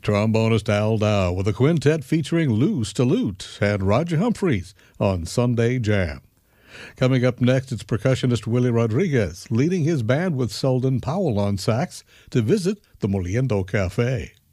Trombonist Al Dow with a quintet featuring Lou Stallute and Roger Humphreys on Sunday Jam. Coming up next, it's percussionist Willie Rodriguez leading his band with Selden Powell on sax to visit the Moliendo Cafe.